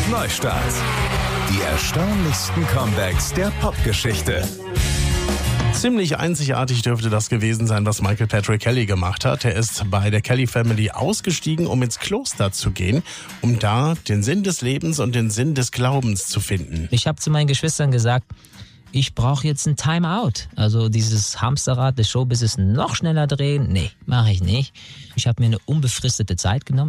Neustart. Die erstaunlichsten Comebacks der Popgeschichte. Ziemlich einzigartig dürfte das gewesen sein, was Michael Patrick Kelly gemacht hat. Er ist bei der Kelly Family ausgestiegen, um ins Kloster zu gehen, um da den Sinn des Lebens und den Sinn des Glaubens zu finden. Ich habe zu meinen Geschwistern gesagt, ich brauche jetzt ein Timeout. Also dieses Hamsterrad des Showbusiness noch schneller drehen, nee, mache ich nicht. Ich habe mir eine unbefristete Zeit genommen.